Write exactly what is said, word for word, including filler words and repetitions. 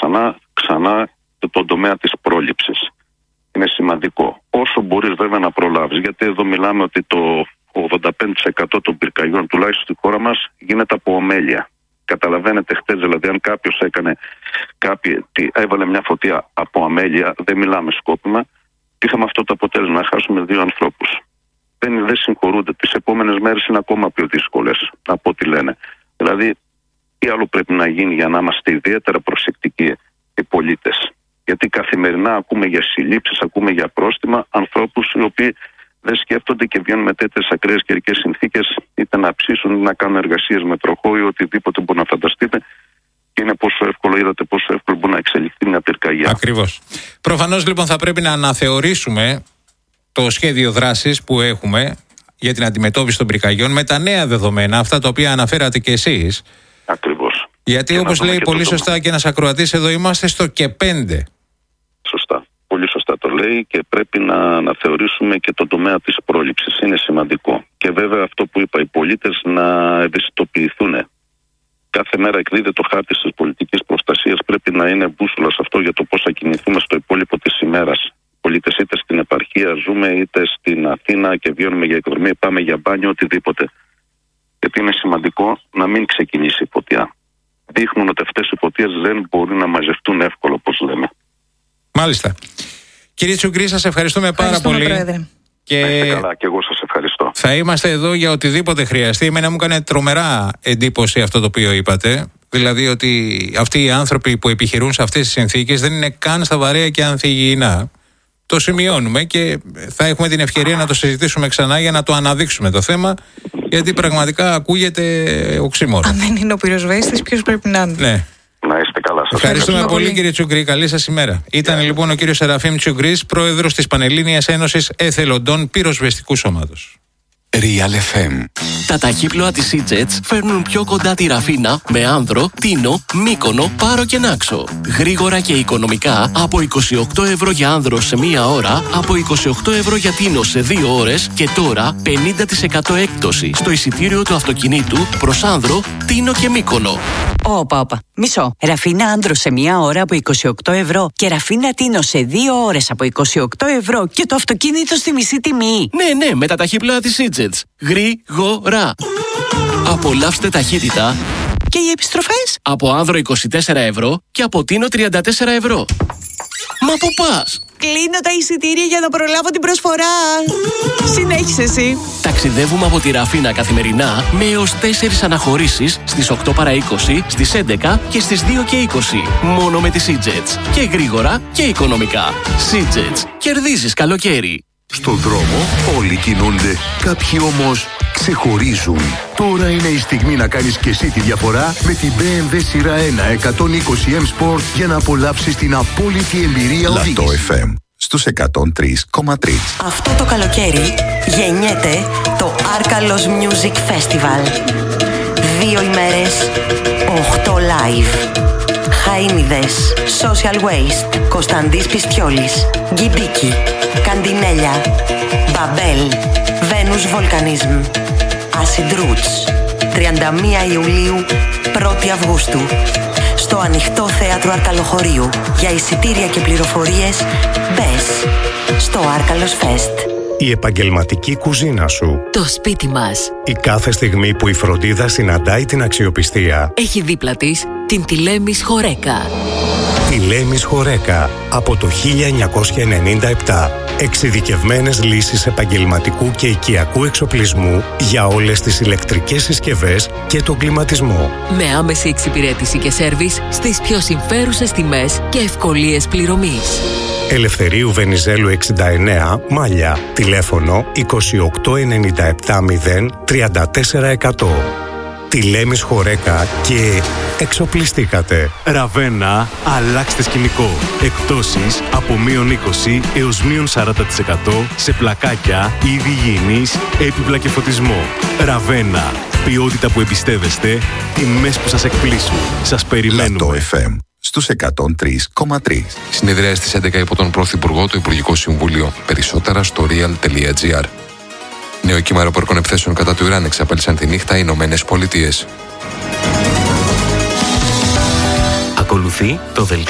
ξανά, ξανά τον τομέα της πρόληψης. Είναι σημαντικό. Όσο μπορείς βέβαια να προλάβεις, γιατί εδώ μιλάμε ότι το ογδόντα πέντε τοις εκατό των πυρκαγιών, τουλάχιστον στη χώρα μας, γίνεται από ομέλεια. Καταλαβαίνετε, χτες δηλαδή, αν κάποιος έκανε, κάποιο, έβαλε μια φωτιά από αμέλεια, δεν μιλάμε σκόπιμα, είχαμε αυτό το αποτέλεσμα, να χάσουμε δύο ανθρώπους. Δεν, δεν συγχωρούνται. Τις επόμενες μέρες είναι ακόμα πιο δύσκολες από ό,τι λένε. Δηλαδή, τι άλλο πρέπει να γίνει για να είμαστε ιδιαίτερα προσεκτικοί οι πολίτες. Γιατί καθημερινά ακούμε για συλλήψεις, ακούμε για πρόστιμα ανθρώπους οι οποίοι δεν σκέφτονται και βγαίνουν με τέτοιες ακραίες καιρικές συνθήκες, είτε να ψήσουν, είτε να κάνουν εργασίες με τροχό ή οτιδήποτε μπορεί να φανταστείτε. Και είναι πόσο εύκολο, είδατε πόσο εύκολο μπορεί να εξελιχθεί μια πυρκαγιά. Ακριβώς. Προφανώς λοιπόν θα πρέπει να αναθεωρήσουμε το σχέδιο δράσης που έχουμε για την αντιμετώπιση των πυρκαγιών με τα νέα δεδομένα, αυτά τα οποία αναφέρατε και εσείς. Ακριβώς. Γιατί όπως λέει πολύ σωστά το... και ένας ακροατής, εδώ είμαστε στο και πέντε. Σωστά. Πολύ σωστά το λέει και πρέπει να αναθεωρήσουμε και τον τομέα της πρόληψης. Είναι σημαντικό. Και βέβαια αυτό που είπα, οι πολίτες να ευαισθητοποιηθούν. Κάθε μέρα εκδίδεται το χάρτη της πολιτικής προστασίας. Πρέπει να είναι μπούσουλα σε αυτό για το πώς θα κινηθούμε στο υπόλοιπο της ημέρας. Πολίτες είτε στην επαρχία ζούμε, είτε στην Αθήνα και βγαίνουμε για εκδρομή, πάμε για μπάνιο, οτιδήποτε. Γιατί είναι σημαντικό να μην ξεκινήσει η φωτιά. Δείχνουν ότι αυτές οι φωτίες δεν μπορούν να μαζευτούν εύκολα, όπως λέμε. Μάλιστα. Κύριε Τσουγκρή, σας ευχαριστούμε πάρα πολύ. Πρόεδρε. Και... Να είστε καλά, και εγώ σας ευχαριστώ. Θα είμαστε εδώ για οτιδήποτε χρειαστεί. Εμένα μου έκανε τρομερά εντύπωση αυτό το οποίο είπατε. Δηλαδή ότι αυτοί οι άνθρωποι που επιχειρούν σε αυτές τις συνθήκες δεν είναι καν στα βαρέα και ανθυγιεινά. Το σημειώνουμε και θα έχουμε την ευκαιρία να το συζητήσουμε ξανά για να το αναδείξουμε το θέμα, γιατί πραγματικά ακούγεται οξύμορο. Αν δεν είναι ο πυροσβέστης, ποιος πρέπει να είναι. Ναι. Να είστε καλά. Σας Ευχαριστούμε ευχαριστώ πολύ, κύριε Τσουγκρή. Καλή σας ημέρα. Ήταν λοιπόν ο κύριος Σεραφείμ Τσουγκρής, πρόεδρος της Πανελλήνιας Ένωσης Εθελοντών Πυροσβεστικού Σώματος. Real εφ εμ. Τα ταχύπλοα της Σίτζετς φέρνουν πιο κοντά τη Ραφίνα με Άνδρο, Τίνο, Μύκονο, Πάρο και Νάξο. Γρήγορα και οικονομικά από είκοσι οκτώ ευρώ για Άνδρο σε μία ώρα, από είκοσι οκτώ ευρώ για Τίνο σε δύο ώρες και τώρα πενήντα τοις εκατό έκπτωση στο εισιτήριο του αυτοκινήτου προς Άνδρο, Τίνο και Μύκονο. Όπα, όπα. Μισό. Ραφίνα Άνδρο σε μία ώρα από είκοσι οκτώ ευρώ και Ραφίνα Τίνο σε δύο ώρες από είκοσι οκτώ ευρώ και το αυτοκίνητο στη μισή τιμή. Ναι, ναι, με τα ταχύπλοα της Σίτζετς. Γρήγορα. Απολαύστε ταχύτητα. Και οι επιστροφές? Από Άνδρο είκοσι τέσσερα ευρώ και από Τίνο τριάντα τέσσερα ευρώ. Μα πού πας? Κλείνω τα εισιτήρια για να προλάβω την προσφορά. Συνέχισε εσύ. Ταξιδεύουμε από τη Ραφίνα καθημερινά με έως τέσσερις αναχωρήσεις στις οκτώ παρά είκοσι, στις έντεκα και στις δύο και είκοσι. Μόνο με τη Σίτζετς. Και γρήγορα και οικονομικά. Σίτζετς. Κερδίζεις καλοκαίρι. Στον δρόμο όλοι κινούνται, κάποιοι όμως ξεχωρίζουν. Τώρα είναι η στιγμή να κάνεις και εσύ τη διαφορά με την μπι εμ ντάμπλιου σειρά ένα εκατόν είκοσι εμ Sport για να απολαύσεις την απόλυτη εμπειρία οδήγησης. Λατό εφ εμ στους εκατόν τρία κόμμα τρία. Αυτό το καλοκαίρι γεννιέται το Arkalos Music Festival. Δύο ημέρες, οχτώ live. Χαΐνιδες, Social Waste, Κωνσταντής Πιστιόλης, Γκιμπίκι, Καντινέλια, Μπαμπέλ, Venus Volcanism, Acid Roots. τριάντα μία Ιουλίου, πρώτη Αυγούστου. Στο ανοιχτό θέατρο Αρκαλοχωρίου. Για εισιτήρια και πληροφορίες μπες στο Arkalos Fest. Η επαγγελματική κουζίνα σου. Το σπίτι μας. Η κάθε στιγμή που η φροντίδα συναντάει την αξιοπιστία. Έχει δίπλα της την Τηλέμις Χορέκα. Τηλέμις Χορέκα από το χίλια εννιακόσια ενενήντα επτά. Εξειδικευμένες λύσεις επαγγελματικού και οικιακού εξοπλισμού για όλες τις ηλεκτρικές συσκευές και τον κλιματισμό. Με άμεση εξυπηρέτηση και σέρβις στις πιο συμφέρουσες τιμές και ευκολίες πληρωμής. Ελευθερίου Βενιζέλου εξήντα εννέα, Μάλια. Τηλέφωνο είκοσι οκτώ ενενήντα επτά μηδέν τριάντα τέσσερα εκατό. Τηλέμις Χορέκα και εξοπλιστήκατε. Ραβένα, αλλάξτε σκηνικό. Εκπτώσεις από μείον είκοσι έως μείον σαράντα τοις εκατό σε πλακάκια, είδη υγιεινής, έπιπλα και φωτισμό. Ραβένα, ποιότητα που εμπιστεύεστε, τιμές που σας εκπλήσουν. Σας περιμένουμε. Λατό εφ εμ στους εκατόν τρία κόμμα τρία. Συνεδρία στις έντεκα υπό τον Πρωθυπουργό, το Υπουργικό Συμβούλιο. Περισσότερα στο real τελεία gr. Νέο κύμα αεροπορικών επιθέσεων κατά του Ιράν εξαπέλυσαν τη νύχτα οι Ηνωμένες Πολιτείες. Ακολουθεί το δελτίο.